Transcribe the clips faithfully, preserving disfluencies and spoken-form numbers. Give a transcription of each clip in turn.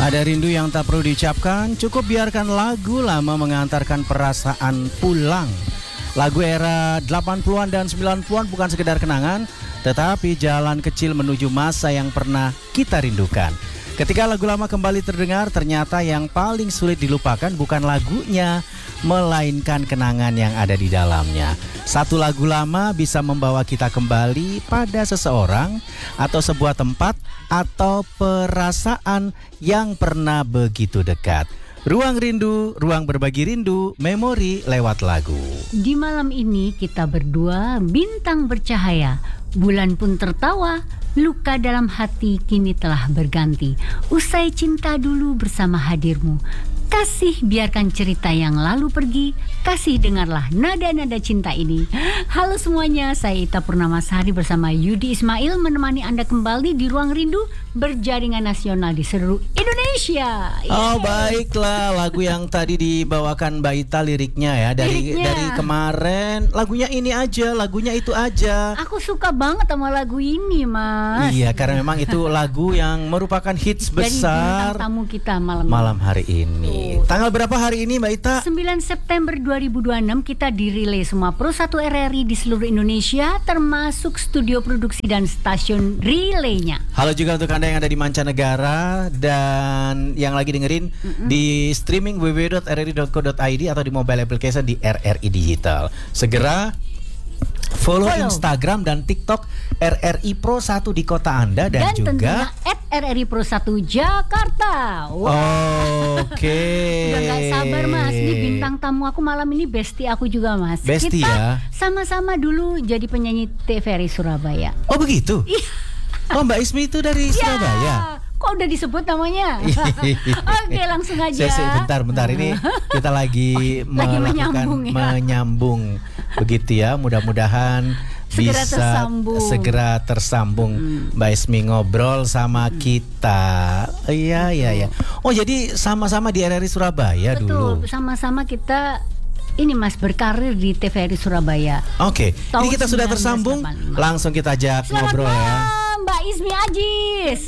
Ada rindu yang tak perlu diucapkan, cukup biarkan lagu lama mengantarkan perasaan pulang. Lagu era delapan puluhan dan sembilan puluhan bukan sekedar kenangan, tetapi jalan kecil menuju masa yang pernah kita rindukan. Ketika lagu lama kembali terdengar, ternyata yang paling sulit dilupakan bukan lagunya, melainkan kenangan yang ada di dalamnya. Satu lagu lama bisa membawa kita kembali pada seseorang atau sebuah tempat atau perasaan yang pernah begitu dekat. Ruang rindu, ruang berbagi rindu, memori lewat lagu. Di malam ini kita berdua bintang bercahaya, bulan pun tertawa, luka dalam hati kini telah berganti. Usai cinta dulu bersama hadirmu, kasih biarkan cerita yang lalu pergi, kasih dengarlah nada-nada cinta ini. Halo semuanya, saya Ita Purnamasari bersama Yudi Ismail menemani Anda kembali di Ruang Rindu berjaringan nasional di seluruh Indonesia. Oh baiklah, lagu yang tadi dibawakan Mbak Ita liriknya ya dari Liriknya. dari kemarin lagunya ini aja, lagunya itu aja. Aku suka banget sama lagu ini, Mas. Iya, karena memang itu lagu yang merupakan hits Jadi besar bintang tamu kita malam malam hari ini. Tanggal berapa hari ini Mbak Ita? sembilan September dua ribu dua puluh enam kita dirilai semua Pro satu R R I di seluruh Indonesia, termasuk studio produksi dan stasiun relaynya. Halo juga untuk Anda yang ada di mancanegara dan yang lagi dengerin mm-hmm. di streaming w w w dot r r i dot co dot i d atau di mobile application di R R I Digital. Segera follow, follow Instagram dan TikTok R R I Pro satu di kota Anda dan, dan juga at R R I Pro satu Jakarta. Wow. Oke. Okay. Udah gak sabar Mas, ini bintang tamu aku malam ini bestie aku juga Mas. Bestie Kita ya? sama-sama dulu jadi penyanyi T V R I Surabaya. Oh begitu? Oh Mbak Ismi itu dari ya, Surabaya? Kok udah disebut namanya? Oke langsung aja. Saya, saya, bentar, bentar ini kita lagi, lagi melakukan menyambung, ya? menyambung begitu ya. Mudah-mudahan segera bisa tersambung. segera tersambung hmm. Mbak Ismi ngobrol sama hmm. kita. Iya iya iya. Oh jadi sama-sama di R R I Surabaya. Betul, dulu. Betul, sama-sama kita ini Mas berkarir di T V R I Surabaya. Oke, okay. Ini kita sudah tersambung. Langsung kita ajak Selamat ngobrol malam, ya. Mbak Ismi Ajis.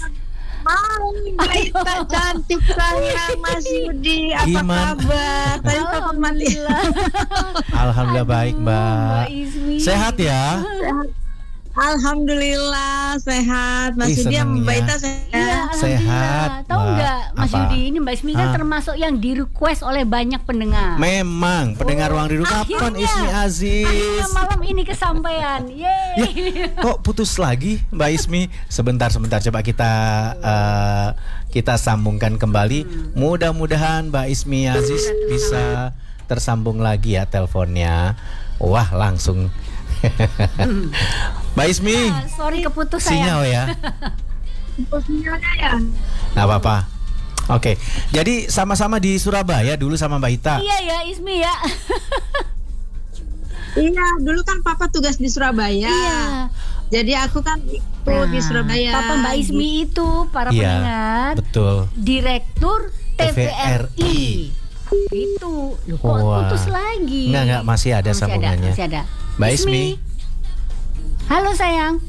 Hai, Mbak Ita cantik sayang, Mas Yudi, apa Gimana? kabar? Tadi takut mati. Alhamdulillah Aduh, baik Mbak. Mbak Ismi. Sehat ya? Sehat. Alhamdulillah sehat, Mas Ih, Yudi sama Mbak ya. Ita sehat. Iya, Sehat, tahu Mbak. nggak Mas Apa? Yudi, ini Mbak Ismi kan Ah. termasuk yang di request oleh banyak pendengar. Memang pendengar Oh, Ruang Rindu kapan akhirnya. Ismi Aziz? Akhirnya malam ini kesampaian. Yeay. Ya, kok putus lagi Mbak Ismi? Sebentar sebentar coba kita uh, kita sambungkan kembali. Mudah-mudahan Mbak Ismi Aziz bisa tersambung lagi ya teleponnya. Wah langsung. Mbak Ismi, Ah, sorry keputus sinyal sayang. ya. Sinyalnya ya. Nggak apa-apa. Oke, jadi sama-sama di Surabaya dulu sama Mbak Ita. Iya ya Ismi ya. Iya, dulu kan Papa tugas di Surabaya. Iya. Jadi aku kan ikut di Surabaya. Papa Mbak Ismi itu para Iya, pendengar, betul. Direktur T V R I. Itu, loh, kok Wah. putus lagi? Enggak, enggak, masih ada Masih sambungannya. Masih ada. Mbak Ismi. Halo sayang.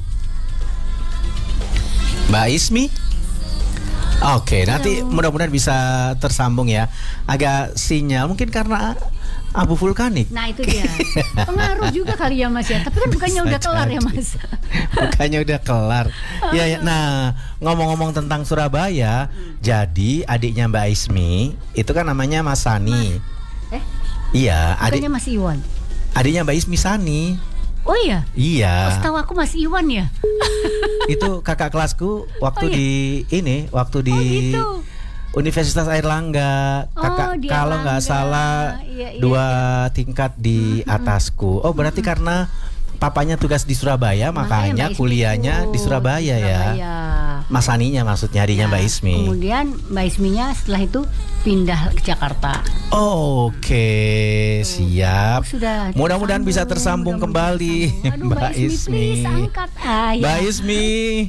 Mbak Ismi. Oke, nanti mudah-mudahan bisa tersambung ya. Agak sinyal mungkin karena abu vulkanik. Nah itu dia. Pengaruh juga kali ya Mas ya. Tapi kan bukannya Bisa udah kelar jadi. ya Mas. Bukannya udah kelar. Ya, ya. Nah, ngomong-ngomong tentang Surabaya, hmm. jadi adiknya Mbak Ismi itu kan namanya Mas Sani. Eh? Iya, adik. Bukannya Mas Iwan. Adiknya Mbak Ismi Sani. Oh iya. Iya. Oh, setahu aku Mas Iwan ya. Itu kakak kelasku waktu Oh, iya? di ini, waktu di Oh gitu. Universitas Airlangga. Kakak Oh, di kalau nggak Airlangga. salah Iya, iya, dua tingkat di atasku. Oh, berarti karena papanya tugas di Surabaya, makanya Mbak Ismi kuliahnya itu di Surabaya, ya. Surabaya. Mas Saninya maksudnya adiknya Ya, Mbak Ismi. Kemudian Mbak Isminya setelah itu pindah ke Jakarta. Oh, Oke, siap. Oh, sudah Mudah-mudahan bisa tersambung mudah-mudahan kembali, tersambung. Aduh, Mbak Ismi, please angkat. Ah, ya. Mbak Ismi.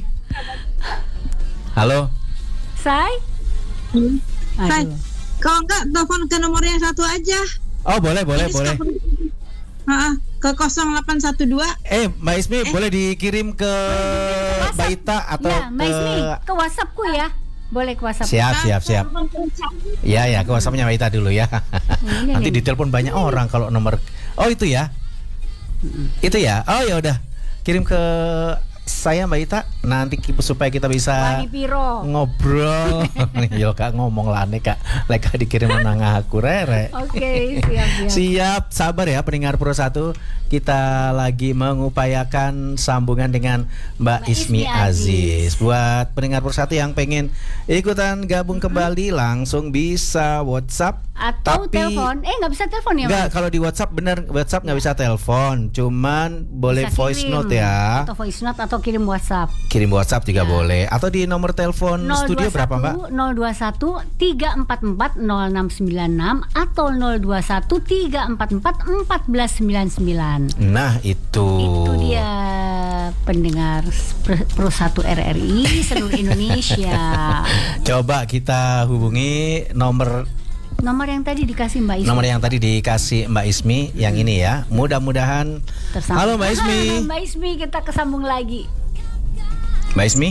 Halo. Say? Hmm. Say, Aduh. kalau enggak telepon ke nomor yang satu aja. Oh, boleh, boleh, Ini boleh. stop- Ha-ha, ke nol delapan satu dua. Eh, Mbak Ismi Eh. boleh dikirim ke Mbak Ita atau Ya, Mbak ke Ismi, ke WhatsAppku ya. Boleh ke WhatsApp. Siap, siap, siap. Ya, ya, ke WhatsAppnya Mbak Ita dulu ya. Ini Nanti nih. ditelepon banyak orang kalau nomor. Oh itu ya, itu ya. Oh ya udah, kirim ke saya Mbak Ita. Nanti ki- supaya kita bisa Wani piro. ngobrol. Yo kak ngomong lah nih kak, leka dikirim nang aku rere. Oke, siap, siap. Siap, sabar ya pendengar Pro satu. Kita lagi mengupayakan sambungan dengan Mbak Mbak Ismi Ismi Aziz. Buat pendengar Pro satu yang pengen ikutan gabung kembali, langsung bisa WhatsApp Atau tapi telepon. Eh, nggak bisa telepon ya, Enggak, Mas? kalau di WhatsApp bener, WhatsApp nggak bisa telepon, cuman boleh Bisa voice kirim. note ya. Atau voice note atau kirim WhatsApp. Kirim WhatsApp juga Ya. boleh. Atau di nomor telepon studio berapa Mbak? nol dua satu tiga empat empat nol enam sembilan enam atau nol dua satu tiga empat empat empat sembilan sembilan. Nah itu. Itu dia pendengar Pro- Pro satu R R I seluruh Indonesia. Coba kita hubungi nomor Nomor yang tadi dikasih Mbak Ismi. nomor yang tadi dikasih Mbak Ismi yang ini ya. Mudah-mudahan. Tersambung. Halo Mbak Ismi. Mbak Ismi, kita kesambung lagi. Mbak Ismi.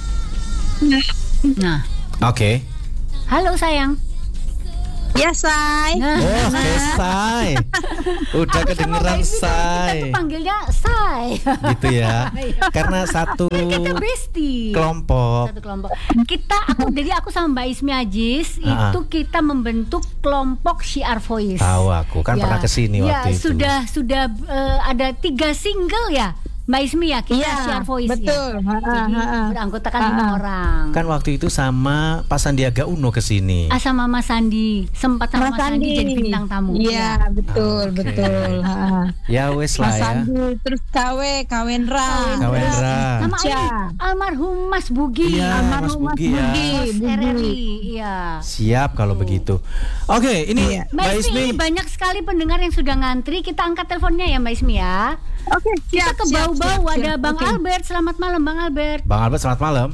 Nah, Oke. halo sayang. Ya, say. Nah, Oh, oke, Say. Udah aku sama kedengeran Mbak Ismi tuh, Say. Kita tuh panggilnya Say. Gitu ya. Karena satu Kita bestie. kelompok. Satu kelompok. Kita aku jadi aku sama Mbak Ismi Aziz Ah. itu kita membentuk kelompok Syiar Voice. Tahu aku kan pernah kesini ya, waktu itu. sudah sudah eh, ada tiga single ya Mbak Ismi ya kita Iya, Syiar Voice betul. ya. Ha, ha, Jadi ha, ha. beranggotakan Ha, lima ha. orang. Kan waktu itu sama Pak Sandiaga Uno kesini. Ah, sama Mas Sandi sempat sama Mas Sandi jadi bintang tamu. Iya, betul, Oke. betul. Ha. Ya wes lah Mas ya. Sandi, terus Kawe, Kawendra. Kawendra. Sama Iya. ini almarhum Mas Bugi. Iya, Almarhum Mas Bugi ya. Bugi. Mas R R I, iya. Siap kalau begitu. Oke, ini Iya. Mbak Mbak Ismi, Ismi. banyak sekali pendengar yang sudah ngantri. Kita angkat teleponnya ya Mbak Ismi ya. Oke, Kita siap, ke siap, bau-bau siap, ada siap. Bang Oke. Albert. Selamat malam Bang Albert. Bang Albert selamat malam.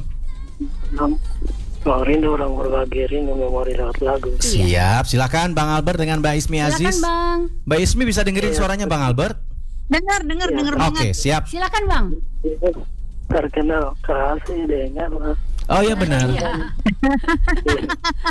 Bang Rindu orang berbagi rindu memori lewat lagu. Siap, silakan Bang Albert dengan Mbak Ismi Silakan Aziz. Bang. Mbak Ismi bisa dengerin suaranya Bang Albert? Dengar, dengar, dengar Oke, banget. siap. Silakan Bang. Terkenal kasih dengan Oh iya benar. Iya.